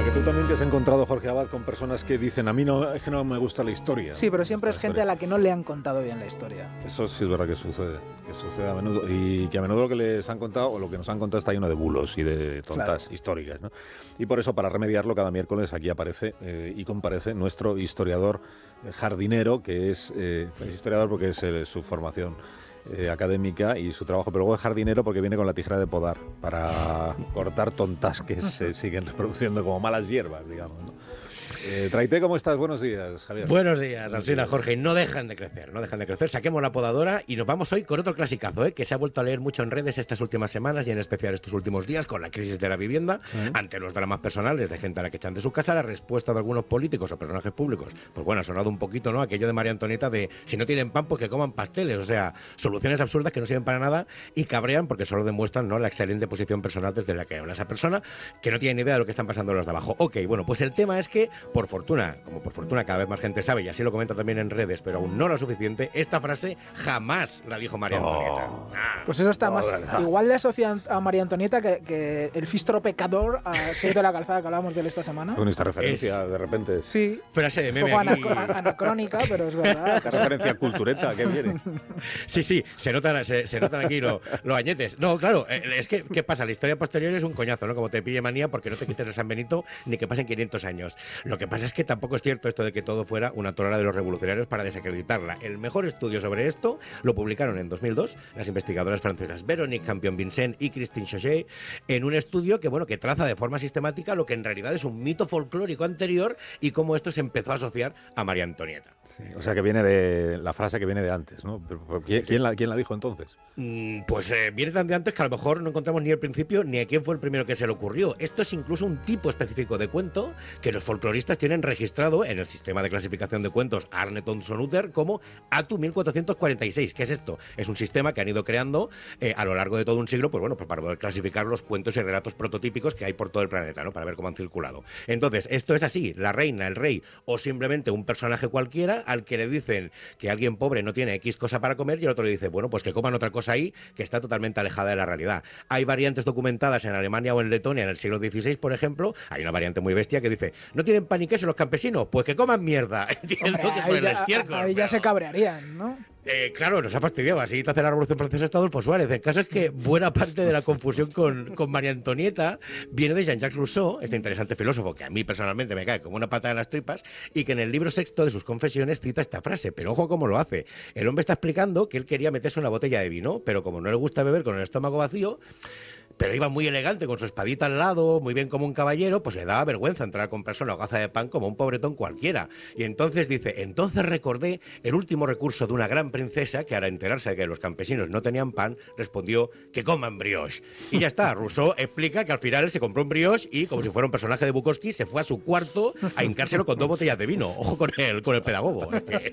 que tú también te has encontrado, Jorge Abad, con personas que dicen, a mí no, es que no me gusta la historia. Sí, pero siempre es gente a la que no le han contado bien la historia. Eso sí es verdad que sucede a menudo, y que a menudo lo que les han contado, o lo que nos han contado, está lleno de bulos y de tontas históricas, ¿no? Y por eso, para remediarlo, cada miércoles aquí aparece y comparece nuestro historiador jardinero, que es historiador porque es su formación académica y su trabajo, pero luego es jardinero porque viene con la tijera de podar para cortar tontas que se siguen reproduciendo como malas hierbas, digamos, ¿no? Traité, ¿cómo estás? Buenos días, Javier. Buenos días, Alsina, Jorge. Y no dejan de crecer. Saquemos la podadora y nos vamos hoy con otro clasicazo, que se ha vuelto a leer mucho en redes estas últimas semanas y en especial estos últimos días con la crisis de la vivienda, ante los dramas personales de gente a la que echan de su casa. La respuesta de algunos políticos o personajes públicos, pues bueno, ha sonado un poquito, ¿no? Aquello de María Antonieta de si no tienen pan, pues que coman pasteles. O sea, soluciones absurdas que no sirven para nada y cabrean porque solo demuestran, ¿no?, la excelente posición personal desde la que habla esa persona, que no tiene ni idea de lo que están pasando los de abajo. Ok, bueno, pues el tema es que, por fortuna cada vez más gente sabe, y así lo comenta también en redes, pero aún no lo suficiente, esta frase jamás la dijo María Antonieta. Pues eso está más... Igual le asocian a María Antonieta que el fistro pecador a Cheito de la Calzada, que hablábamos de él esta semana. Con esta referencia, de repente. Sí. Frase de meme un poco anacrónica, pero es verdad. Esta referencia cultureta que viene. Sí, se notan aquí los añetes. No, claro, es que, ¿qué pasa? La historia posterior es un coñazo, ¿no? Como te pille manía porque no te quites el San Benito ni que pasen 500 años. Lo que pasa es que tampoco es cierto esto de que todo fuera una tonada de los revolucionarios para desacreditarla. El mejor estudio sobre esto lo publicaron en 2002 las investigadoras francesas Véronique Campion-Vincent y Christine Chauchet en un estudio que traza de forma sistemática lo que en realidad es un mito folclórico anterior y cómo esto se empezó a asociar a María Antonieta. Sí, o sea que viene de la frase que viene de antes, ¿no? ¿Quién la dijo entonces? Pues viene tan de antes que a lo mejor no encontramos ni el principio ni a quién fue el primero que se le ocurrió. Esto es incluso un tipo específico de cuento que los folcloristas tienen registrado en el sistema de clasificación de cuentos Arne Thomson-Utter como ATU 1446. ¿Qué es esto? Es un sistema que han ido creando a lo largo de todo un siglo, pues bueno, pues para poder clasificar los cuentos y relatos prototípicos que hay por todo el planeta, ¿no? Para ver cómo han circulado. Entonces, esto es así: la reina, el rey o simplemente un personaje cualquiera al que le dicen que alguien pobre no tiene X cosa para comer y el otro le dice, bueno, pues que coman otra cosa ahí que está totalmente alejada de la realidad. Hay variantes documentadas en Alemania o en Letonia en el siglo XVI, por ejemplo. Hay una variante muy bestia que dice, ¿no tienen pan y queso los campesinos? Pues que coman mierda. Entiendo. Hombre, que por el estiércol. Ahí ya se cabrearían, ¿no? Claro, nos ha fastidiado. Así te hace la Revolución Francesa hasta Adolfo Suárez. El caso es que buena parte de la confusión con María Antonieta viene de Jean-Jacques Rousseau, este interesante filósofo que a mí personalmente me cae como una pata en las tripas, y que en el libro sexto de sus Confesiones cita esta frase. Pero ojo cómo lo hace. El hombre está explicando que él quería meterse una botella de vino, pero como no le gusta beber con el estómago vacío, pero iba muy elegante con su espadita al lado, muy bien como un caballero, pues le daba vergüenza entrar a comprarse una hogaza de pan como un pobretón cualquiera. Y entonces dice, entonces recordé el último recurso de una gran princesa que al enterarse de que los campesinos no tenían pan, respondió que coman brioche. Y ya está, Rousseau explica que al final se compró un brioche y, como si fuera un personaje de Bukowski, se fue a su cuarto a hincárselo con 2 botellas de vino. Ojo con el pedagogo.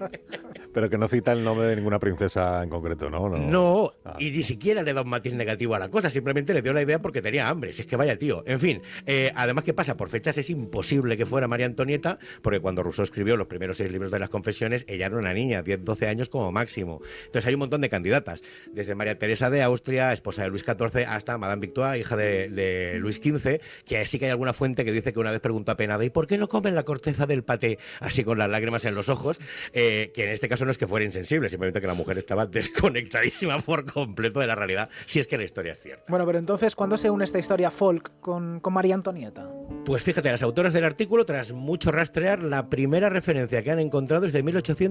Pero que no cita el nombre de ninguna princesa en concreto, ¿no? No, y ni siquiera le da un matiz negativo a la cosa, simplemente le dio la idea porque tenía hambre. Si es que vaya tío. En fin, además, ¿qué pasa? Por fechas es imposible que fuera María Antonieta, porque cuando Rousseau escribió los primeros 6 libros de las Confesiones, ella era una niña, 10-12 años como máximo. Entonces hay un montón de candidatas, desde María Teresa de Austria, esposa de Luis XIV, hasta Madame Victoire, hija de Luis XV, que sí que hay alguna fuente que dice que una vez preguntó apenada, ¿y por qué no comen la corteza del paté? Así con las lágrimas en los ojos, que en este caso no es que fuera insensible, simplemente que la mujer estaba desconectadísima por completo de la realidad, si es que la historia es cierta. Bueno, pero entonces, ¿cuándo se une esta historia folk con María Antonieta? Pues fíjate, las autoras del artículo, tras mucho rastrear, la primera referencia que han encontrado es de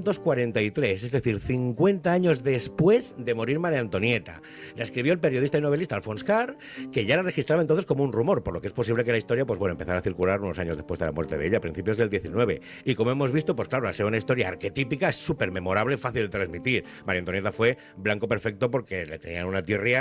1843, es decir, 50 años después de morir María Antonieta. La escribió el periodista y novelista Alphonse Karr, que ya la registraba entonces como un rumor, por lo que es posible que la historia, pues bueno, empezara a circular unos años después de la muerte de ella, a principios del 19. Y como hemos visto, pues claro, al ser una historia arquetípica, es súper memorable, fácil de transmitir. María Antonieta fue blanco perfecto porque le tenían una tirria